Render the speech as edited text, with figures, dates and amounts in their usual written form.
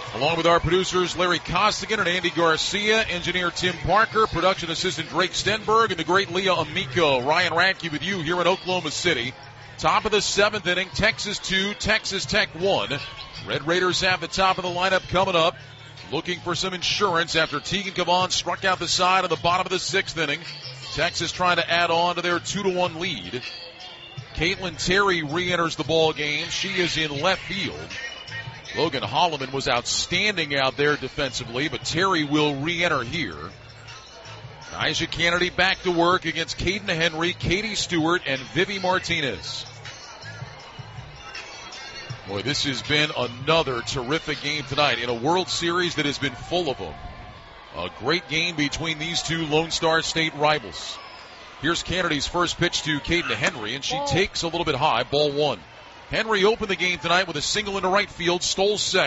Along with our producers Larry Costigan and Andy Garcia, engineer Tim Parker, production assistant Drake Stenberg, and the great Leah Amico. Ryan Radke with you here in Oklahoma City. Top of the 7th inning, Texas 2, Texas Tech 1. Red Raiders have the top of the lineup coming up, looking for some insurance after Tegan Cavan struck out the side in the bottom of the 6th inning. Texas trying to add on to their 2-1 lead. Caitlin Terry re-enters the ball game. She is in left field. Logan Holloman was outstanding out there defensively, but Terry will re-enter here. Nyjah Kennedy back to work against Caden Henry, Katie Stewart, and Vivi Martinez. Boy, this has been another terrific game tonight in a World Series that has been full of them. A great game between these two Lone Star State rivals. Here's Kennedy's first pitch to Caden Henry, and she takes a little bit high, ball 1. Henry opened the game tonight with a single into right field, stole second.